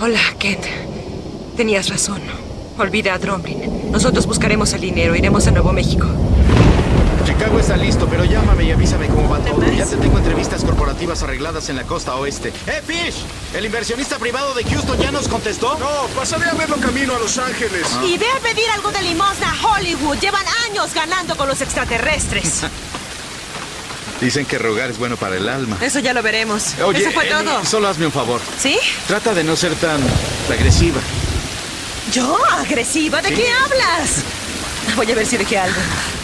Hola, Kent. Tenías razón. Olvida a Drumlin. Nosotros buscaremos el dinero. Iremos a Nuevo México. Chicago está listo, pero llámame y avísame cómo va todo. Ya te tengo entrevistas corporativas arregladas en la costa oeste. Fish! ¿El inversionista privado de Houston ya nos contestó? No, pasaré a verlo camino a Los Ángeles. Y ve a pedir algo de limosna a Hollywood. Llevan años ganando con los extraterrestres. Dicen que rogar es bueno para el alma. Eso ya lo veremos. Oye, Eso fue todo. solo hazme un favor. ¿Sí? Trata de no ser tan agresiva. ¿Yo? ¿Agresiva? ¿De Sí. qué hablas? Voy a ver si dejé algo.